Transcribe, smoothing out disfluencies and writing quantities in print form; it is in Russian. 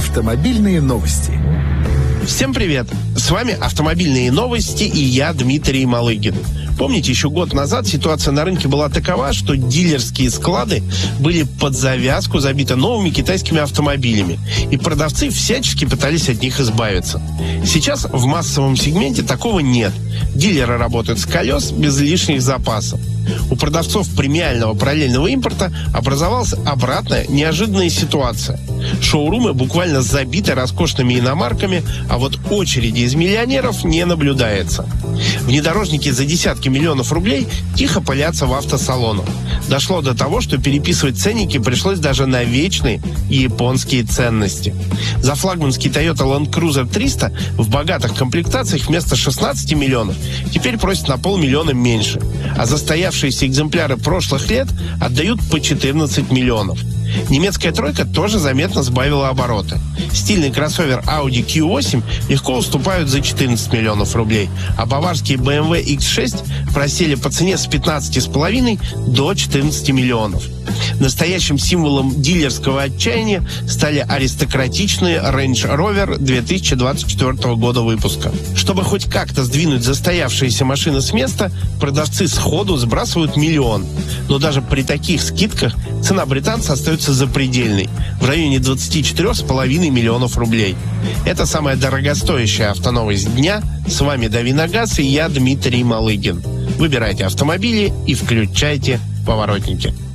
Автомобильные новости. Всем привет! С вами «Автомобильные новости» и я, Дмитрий Малыгин. Помните, еще год назад ситуация на рынке была такова, что дилерские склады были под завязку забиты новыми китайскими автомобилями, и продавцы всячески пытались от них избавиться. Сейчас в массовом сегменте такого нет. Дилеры работают с колес без лишних запасов. У продавцов премиального параллельного импорта образовалась обратная, неожиданная ситуация. Шоурумы буквально забиты роскошными иномарками, а вот очереди из миллионеров не наблюдается. Внедорожники за десятки миллионов рублей тихо пылятся в автосалонах. Дошло до того, что переписывать ценники пришлось даже на вечные японские ценности. За флагманский Toyota Land Cruiser 300 в богатых комплектациях вместо 16 миллионов теперь просят на полмиллиона меньше, а застоявшиеся экземпляры прошлых лет отдают по 14 миллионов. Немецкая тройка тоже заметно сбавила обороты. Стильный кроссовер Audi Q8 легко уступают за 14 миллионов рублей, а баварские BMW X6 просели по цене с 15,5 до 14 миллионов. Настоящим символом дилерского отчаяния стали аристократичные Range Rover 2024 года выпуска. Чтобы хоть как-то сдвинуть застоявшиеся машины с места, продавцы сходу сбрасывают миллион. Но даже при таких скидках цена британца остается запредельной, в районе 24,5 миллионов рублей. Это самая дорогостоящая автоновость дня. С вами Дави на газ и я, Дмитрий Малыгин. Выбирайте автомобили и включайте поворотники.